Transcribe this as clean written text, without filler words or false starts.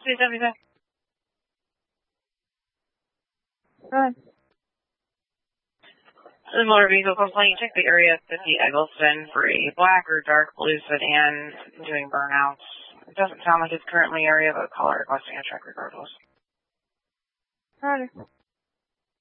CWZ. Go ahead. The motor vehicle complaint, check the area 50 Eggleston for a black or dark blue sedan doing burnouts. It doesn't sound like it's currently area, but caller requesting a check regardless. Alright.